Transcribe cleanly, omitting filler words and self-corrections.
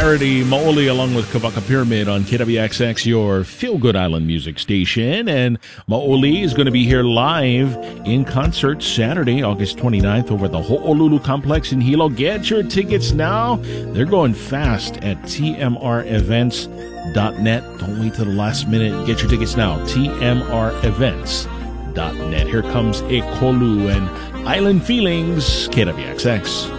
Saturday, Maoli along with Kabaka Pyramid on KWXX, your feel-good island music station. And Maoli is going to be here live in concert Saturday, August 29th over at the Ho'olulu Complex in Hilo. Get your tickets now. They're going fast at tmrevents.net. Don't wait till the last minute. Get your tickets now. tmrevents.net. Here comes Ekolu and Island Feelings, KWXX.